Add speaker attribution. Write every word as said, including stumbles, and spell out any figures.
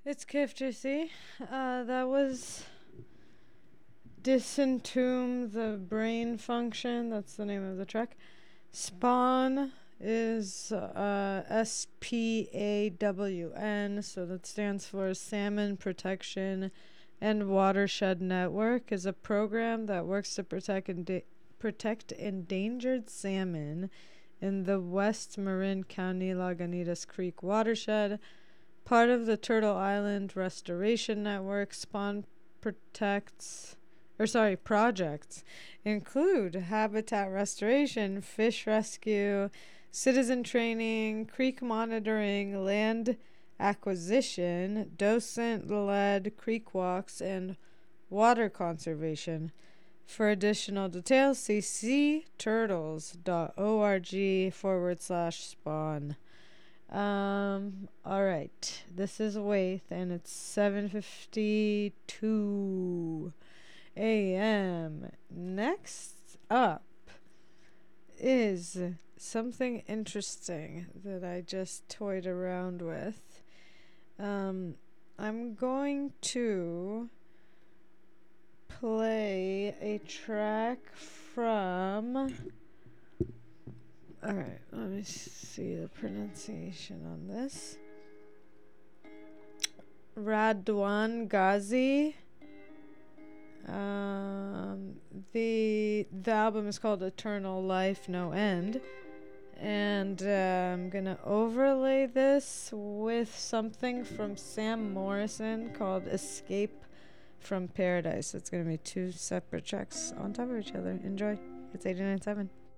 Speaker 1: It's K F J C. Uh, that was Disentomb the Brain Function. That's the name of the track. Spawn is uh, S P A W N, so that stands for Salmon Protection and Watershed Network, is a program that works to protect enda- protect endangered salmon in the West Marin County Lagunitas Creek watershed. Part of the Turtle Island Restoration Network. Spawn protects, or sorry, projects include habitat restoration, fish rescue, citizen training, creek monitoring, land acquisition, docent-led creek walks, and water conservation. For additional details, see sea turtles dot org forward slash spawn. Um, all right. This is Waith, and it's seven fifty-two a.m. Next up is something interesting that I just toyed around with. Um, I'm going to play a track from... Alright, let me see the pronunciation on this. Radwan Ghazi. Um, the the album is called Eternal Life No End. And uh, I'm gonna overlay this with something from Sam Morrison called Escape from Paradise. It's gonna be two separate tracks on top of each other. Enjoy. It's eighty-nine point seven.